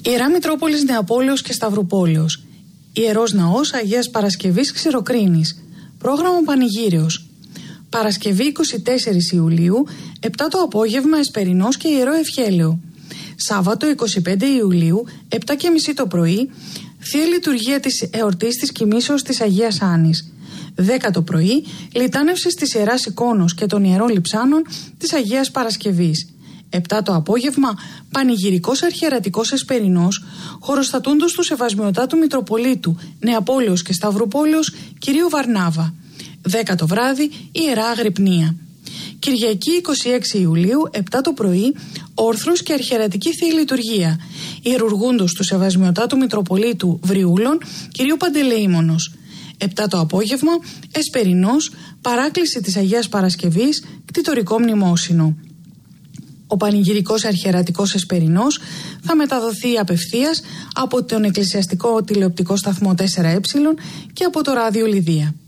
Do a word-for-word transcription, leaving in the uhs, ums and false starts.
Ιερά Μητρόπολης Νεαπόλεως και Σταυρουπόλεως. Ιερός Ναός Αγίας Παρασκευής Ξηροκρίνης. Πρόγραμμα Πανηγύριος. Παρασκευή εικοστή τέταρτη Ιουλίου, επτά το απόγευμα Εσπερινός και Ιερό Ευχέλαιο. Σάββατο εικοστή πέμπτη Ιουλίου, επτά και μισή το πρωί, Θεία Λειτουργία της εορτής της Κοιμήσεως της Αγίας Άννης. δέκα το πρωί, λιτάνευση της Ιεράς Εικόνος και των Ιερών Λειψάνων της Αγίας Παρασκευής. επτά το απόγευμα, πανηγυρικός αρχιερατικός Εσπερινός, χοροστατούντος του Σεβασμιωτάτου Μητροπολίτου Νεαπόλεως και Σταυρουπόλεως κυρίου Βαρνάβα. δέκα το βράδυ, Ιερά Αγρυπνία. Κυριακή εικοστή έκτη Ιουλίου, επτά το πρωί, όρθρος και αρχιερατική Θεία Λειτουργία, ιερουργούντος του Σεβασμιωτάτου Μητροπολίτου Βριούλων κυρίου Παντελεήμονος. επτά το απόγευμα, Εσπερινός, παράκληση της Αγίας Παρασκευής, κτητορικό μνημόσυνο. Ο πανηγυρικός αρχιερατικός Εσπερινός θα μεταδοθεί απευθείας από τον εκκλησιαστικό τηλεοπτικό σταθμό τέσσερα ε και από το ράδιο Λιδία.